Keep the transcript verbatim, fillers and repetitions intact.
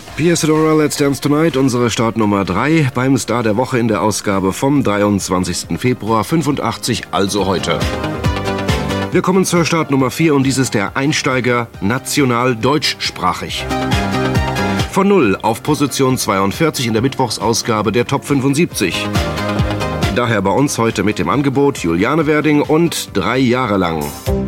Pia Sedora, Let's Dance Tonight, unsere Startnummer drei beim Star der Woche in der Ausgabe vom dreiundzwanzigsten Februar fünfundachtzig, also heute. Wir kommen zur Startnummer vier und dies ist der Einsteiger national deutschsprachig. Von null auf Position zweiundvierzig in der Mittwochsausgabe der Top fünfundsiebzig. Daher bei uns heute mit dem Angebot Juliane Werding und drei Jahre lang.